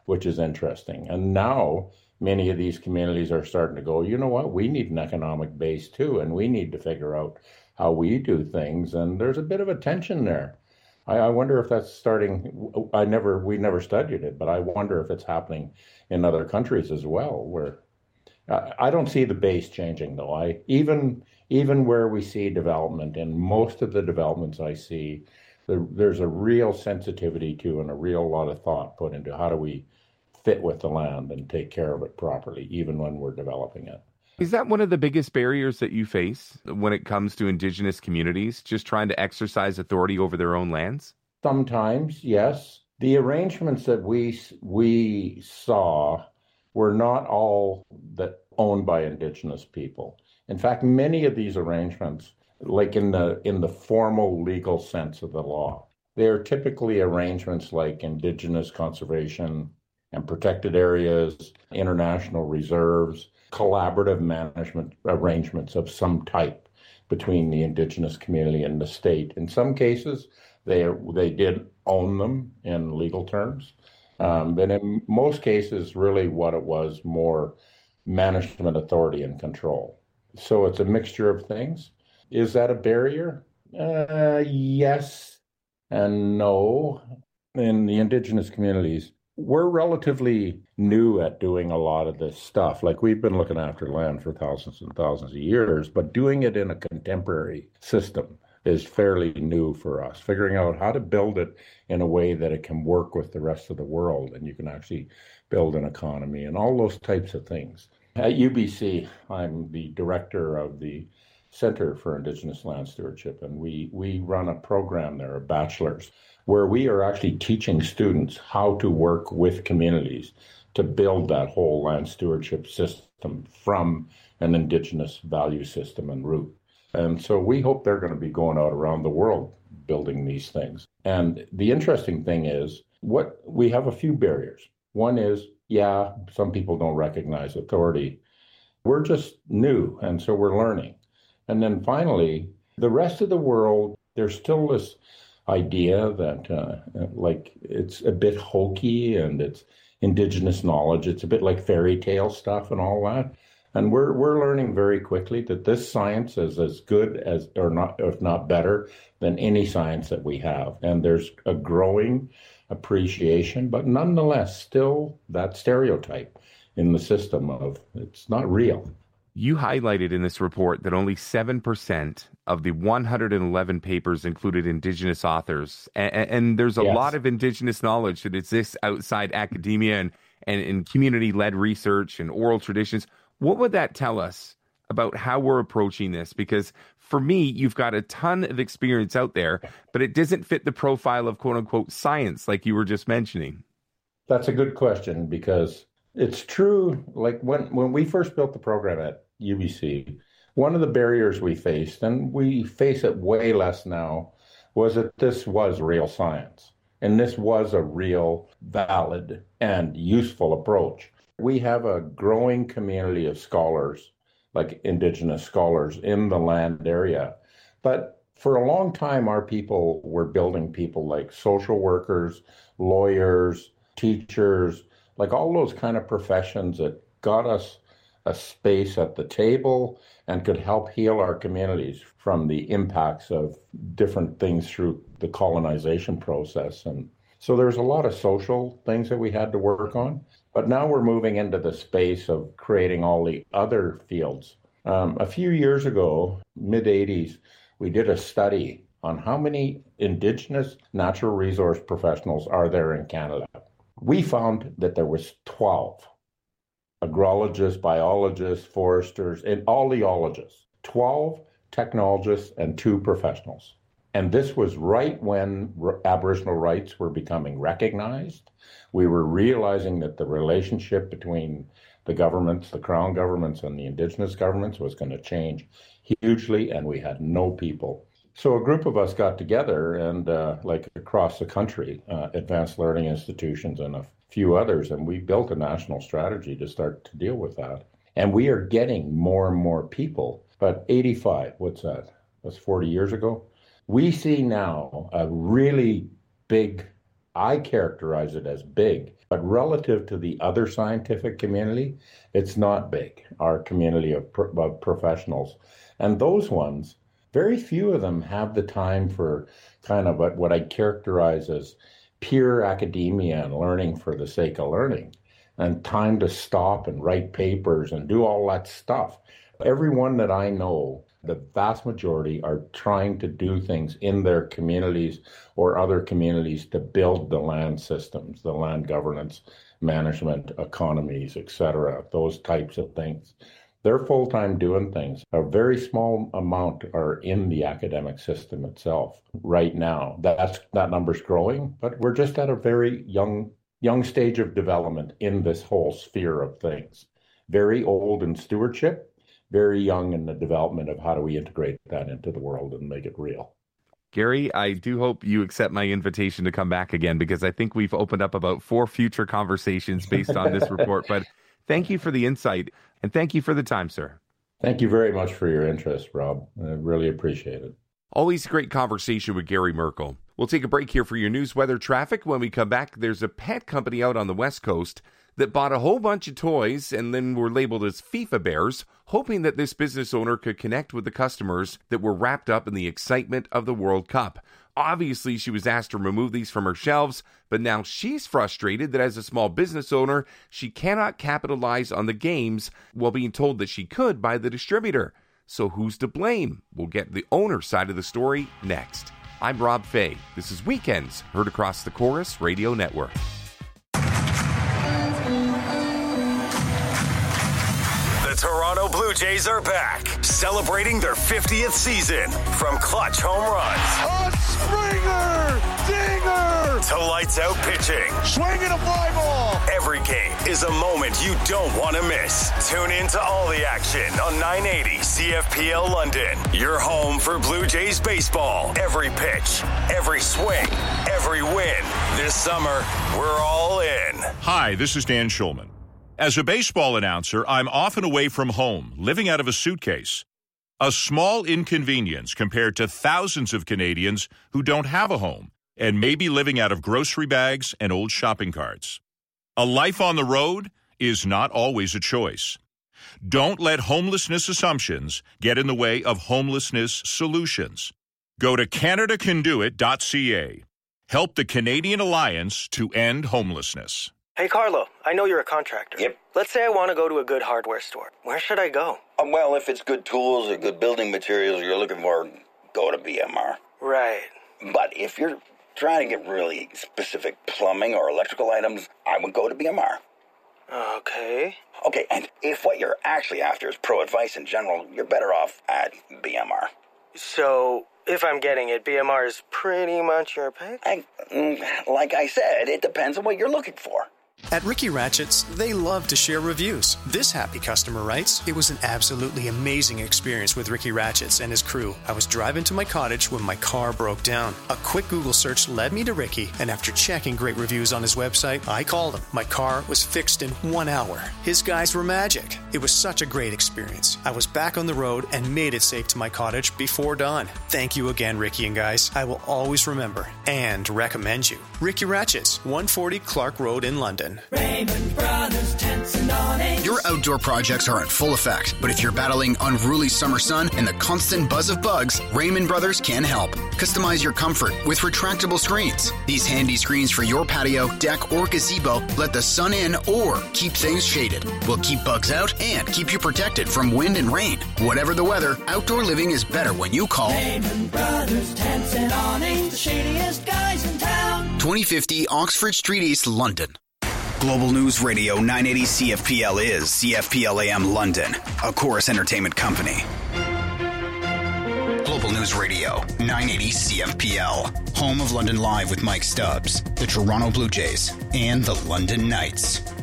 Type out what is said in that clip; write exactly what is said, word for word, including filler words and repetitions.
which is interesting. And now many of these communities are starting to go, you know what, we need an economic base too, and we need to figure out how we do things. And there's a bit of a tension there. I, I wonder if that's starting. I never, we never studied it, but I wonder if it's happening in other countries as well, where I, I don't see the base changing though. I even even where we see development, in most of the developments I see, there, there's a real sensitivity to and a real lot of thought put into how do we fit with the land and take care of it properly, even when we're developing it. Is that one of the biggest barriers that you face when it comes to Indigenous communities, just trying to exercise authority over their own lands? Sometimes, yes. The arrangements that we we saw were not all that owned by Indigenous people. In fact, many of these arrangements, like in the in the formal legal sense of the law, they are typically arrangements like Indigenous conservation and protected areas, international reserves, collaborative management arrangements of some type between the Indigenous community and the state. In some cases, they they did own them in legal terms. Um, but in most cases, really what it was, more management authority and control. So it's a mixture of things. Is that a barrier? Uh, yes and no. In the Indigenous communities, we're relatively new at doing a lot of this stuff. Like, we've been looking after land for thousands and thousands of years, but doing it in a contemporary system is fairly new for us. Figuring out how to build it in a way that it can work with the rest of the world and you can actually build an economy and all those types of things. At U B C, I'm the director of the Center for Indigenous Land Stewardship, and we, we run a program there, a bachelor's, where we are actually teaching students how to work with communities to build that whole land stewardship system from an Indigenous value system and root. And so we hope they're going to be going out around the world building these things. And the interesting thing is, what we have a few barriers. One is, yeah, some people don't recognize authority. We're just new, and so we're learning. And then finally, the rest of the world, there's still this idea that uh, like it's a bit hokey and it's Indigenous knowledge. It's a bit like fairy tale stuff and all that. And we're we're learning very quickly that this science is as good as, or not, if not better, than any science that we have. And there's a growing appreciation, but nonetheless, still that stereotype in the system of it's not real. You highlighted in this report that only seven percent of the one hundred eleven papers included Indigenous authors. And, and there's a Yes. lot of Indigenous knowledge that exists outside academia and, and in community-led research and oral traditions. What would that tell us about how we're approaching this? Because for me, you've got a ton of experience out there, but it doesn't fit the profile of quote unquote science like you were just mentioning. That's a good question, because it's true. Like when, when we first built the program at U B C, one of the barriers we faced, and we face it way less now, was that this was real science. And this was a real, valid, and useful approach. We have a growing community of scholars, like Indigenous scholars in the land area. But for a long time, our people were building people like social workers, lawyers, teachers, like all those kind of professions that got us a space at the table and could help heal our communities from the impacts of different things through the colonization process. And so there's a lot of social things that we had to work on. But now we're moving into the space of creating all the other fields. Um, a few years ago, mid eighties, we did a study on how many Indigenous natural resource professionals are there in Canada. We found that there was twelve. Agrologists, biologists, foresters, and all the ologists. twelve technologists and two professionals. And this was right when Aboriginal rights were becoming recognized. We were realizing that the relationship between the governments, the Crown governments, and the Indigenous governments was going to change hugely, and we had no people. So a group of us got together and, uh, like across the country, uh, advanced learning institutions and a few others, and we built a national strategy to start to deal with that. And we are getting more and more people. But eighty-five, what's that? That's forty years ago. We see now a really big I characterize it as big, but relative to the other scientific community, it's not big, our community of, pro- of professionals. And those ones, very few of them have the time for kind of what, what I characterize as pure academia and learning for the sake of learning, and time to stop and write papers and do all that stuff. Everyone that I know, the vast majority are trying to do things in their communities or other communities to build the land systems, the land governance, management, economies, et cetera, those types of things. They're full-time doing things. A very small amount are in the academic system itself right now. That's, that number's growing, but we're just at a very young, young stage of development in this whole sphere of things. Very old in stewardship, very young in the development of how do we integrate that into the world and make it real. Gary, I do hope you accept my invitation to come back again, because I think we've opened up about four future conversations based on this report. But thank you for the insight, and thank you for the time, sir. Thank you very much for your interest, Rob. I really appreciate it. Always a great conversation with Gary Merkel. We'll take a break here for your news, weather, traffic. When we come back, there's a pet company out on the West Coast that bought a whole bunch of toys and then were labeled as FIFA bears, hoping that this business owner could connect with the customers that were wrapped up in the excitement of the World Cup. Obviously, she was asked to remove these from her shelves, but now she's frustrated that as a small business owner, she cannot capitalize on the games while being told that she could by the distributor. So who's to blame? We'll get the owner's side of the story next. I'm Rob Fay. This is Weekends, heard across the Chorus Radio Network. The Toronto Blue Jays are back, celebrating their fiftieth season. From clutch home runs, a Springer, dinger, to lights out pitching, swinging a fly ball. Every game is a moment you don't want to miss. Tune in to all the action on nine eighty C F P L London. Your home for Blue Jays baseball. Every pitch, every swing, every win. This summer, we're all in. Hi, this is Dan Schulman. As a baseball announcer, I'm often away from home, living out of a suitcase. A small inconvenience compared to thousands of Canadians who don't have a home and may be living out of grocery bags and old shopping carts. A life on the road is not always a choice. Don't let homelessness assumptions get in the way of homelessness solutions. Go to Canada Can Do It dot C A. Help the Canadian Alliance to end homelessness. Hey, Carlo, I know you're a contractor. Yep. Let's say I want to go to a good hardware store. Where should I go? Um, well, if it's good tools or good building materials you're looking for, go to B M R. Right. But if you're trying to get really specific plumbing or electrical items, I would go to B M R. Okay. Okay, and if what you're actually after is pro advice in general, you're better off at B M R. So, if I'm getting it, B M R is pretty much your pick? I, like I said, it depends on what you're looking for. At Ricky Ratchett's, they love to share reviews. This happy customer writes, "It was an absolutely amazing experience with Ricky Ratchett's and his crew. I was driving to my cottage when my car broke down. A quick Google search led me to Ricky, and after checking great reviews on his website, I called him. My car was fixed in one hour. His guys were magic. It was such a great experience. I was back on the road and made it safe to my cottage before dawn. Thank you again, Ricky and guys. I will always remember and recommend you. Ricky Ratchett's, one forty Clark Road in London." Raymond Brothers Tents and Awnings. Your outdoor projects are in full effect, but if you're battling unruly summer sun and the constant buzz of bugs, Raymond Brothers can help. Customize your comfort with retractable screens. These handy screens for your patio, deck, or gazebo let the sun in or keep things shaded. Will keep bugs out and keep you protected from wind and rain. Whatever the weather, outdoor living is better when you call Raymond Brothers Tents and Awnings, the shadiest guys in town. twenty fifty Oxford Street East, London. Global News Radio nine eighty C F P L is C F P L A M London, a Chorus Entertainment company. Global News Radio nine eighty C F P L, home of London Live with Mike Stubbs, the Toronto Blue Jays, and the London Knights.